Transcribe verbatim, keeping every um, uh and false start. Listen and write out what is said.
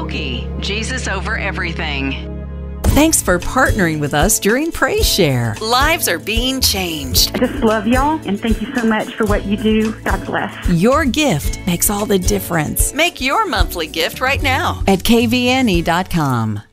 Skokie, Jesus over everything. Thanks for partnering with us during Praise Share. Lives are being changed. I just love y'all, and thank you so much for what you do. God bless. Your gift makes all the difference. Make your monthly gift right now at k v n e dot com.